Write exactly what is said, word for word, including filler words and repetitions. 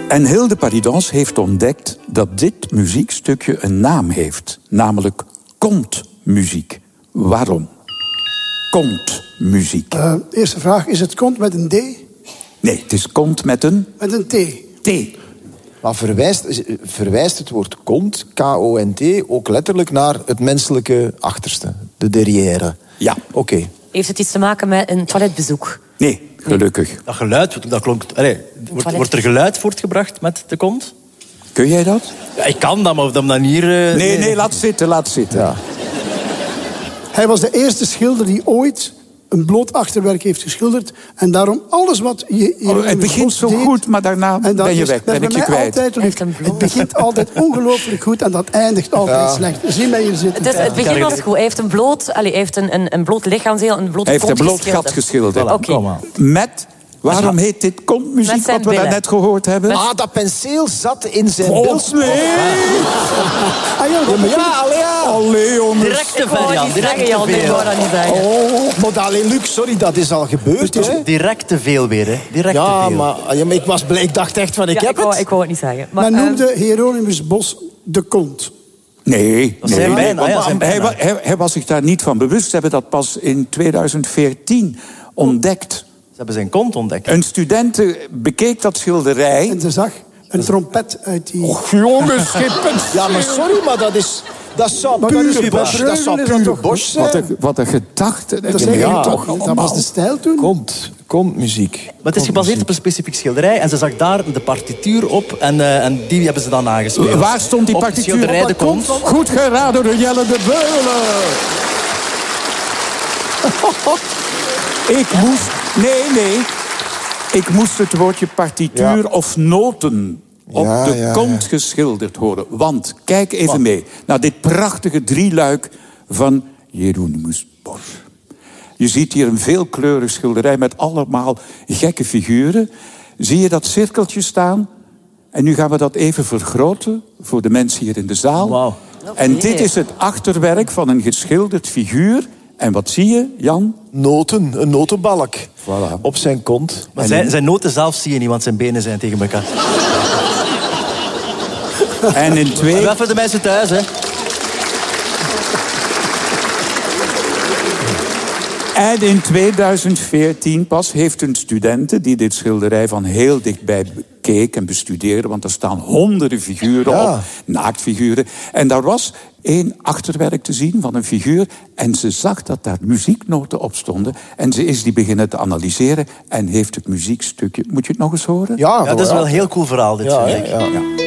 En Hilde Paridans heeft ontdekt dat dit muziekstukje een naam heeft. Namelijk kontmuziek. Waarom? Kontmuziek. Uh, eerste vraag, is het kont met een D? Nee, het is kont met een... Met een T. T. Maar verwijst, verwijst het woord kont, K O N T, ook letterlijk naar het menselijke achterste? De derrière? Ja. Oké. Okay. Heeft het iets te maken met een toiletbezoek? Nee, gelukkig. Dat geluid, dat klonk... Allee, wordt, wordt er geluid voortgebracht met de kont? Kun jij dat? Ja, ik kan dat, maar op dat manier... Uh, nee, nee, nee, laat zitten, laat zitten. Ja. Hij was de eerste schilder die ooit een bloot achterwerk heeft geschilderd. En daarom alles wat je... je oh, het begint zo deed, goed, maar daarna ben je is, weg, ben ik je kwijt. Altijd, het begint altijd ongelooflijk goed en dat eindigt altijd ja. slecht. Zie mij hier zitten. Dus het begin was goed. Hij heeft een bloot, allez, hij heeft een, een, een bloot lichaamsdeel, een blote Hij heeft een bloot geschilderd. gat geschilderd. Voilà. Okay. Met... Waarom heet dit kontmuziek wat we daarnet gehoord hebben? Ah, dat penseel zat in zijn oh, beeld. Nee. Ah, ja, ja, ja, allee, ja. Allee, jongens. Directe variant. Directe veel. Oh, maar allee, Luc, sorry, dat is al gebeurd. Het is direct te veel weer, hè. Direct ja, te veel. Maar, ja, maar ik was blij, ik dacht echt van, ik ja, heb ik wou, het. Ik wou het niet zeggen. Maar, Men uh, noemde Hieronymus Bos de kont. Nee, dat nee. Zijn bijna, nee ja, zijn hij, bijna. hij, hij was zich daar niet van bewust. Ze hebben dat pas in tweeduizend veertien ontdekt. Ze hebben zijn kont ontdekt. Een student bekeek dat schilderij. En ze zag een trompet uit die... Och, jongens, schippen. Ja, maar sorry, maar dat is... Dat zou pure Bosch, dat zou pure Bosch zijn. Wat een, wat een gedachte. Dat, ja, ja, toch dat was de stijl toen. Komt, komt muziek. Maar het is gebaseerd op een specifiek schilderij. En ze zag daar de partituur op. En, uh, en die hebben ze dan aangespeeld. Waar stond die partituur op? Schilderij de kont. Goed geraden door Jelle de Beulen. Ik moest... Nee, nee. Ik moest het woordje partituur ja. of noten op ja, de ja, kont ja. geschilderd horen. Want, kijk even Wat? mee naar dit prachtige drieluik van Hieronymus Bos. Je ziet hier een veelkleurig schilderij met allemaal gekke figuren. Zie je dat cirkeltje staan? En nu gaan we dat even vergroten voor de mensen hier in de zaal. Wow. En dit is het achterwerk van een geschilderd figuur. En wat zie je, Jan? Noten, een notenbalk. Voilà. Op zijn kont. Maar zijn, zijn noten zelf zie je niet, want zijn benen zijn tegen elkaar. En in twee... Wel voor de mensen thuis, hè. En in tweeduizend veertien pas heeft een studente die dit schilderij van heel dichtbij bekeek en bestudeerde, want er staan honderden figuren ja. op, naaktfiguren. En daar was één achterwerk te zien van een figuur en ze zag dat daar muzieknoten op stonden. En ze is die beginnen te analyseren en heeft het muziekstukje... Moet je het nog eens horen? Ja, ja dat is wel een heel cool verhaal, dit. Ja, vind ik. Ja, ja. Ja.